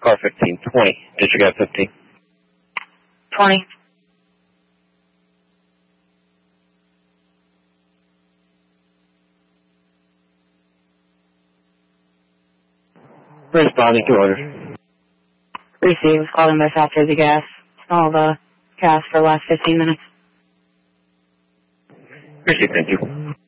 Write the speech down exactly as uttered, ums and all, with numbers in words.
Car fifteen twenty. District at fifteen. twenty. Responding to order. Receive. Calling by South Jersey Gas. All the gas for the last fifteen minutes. Receive, thank you.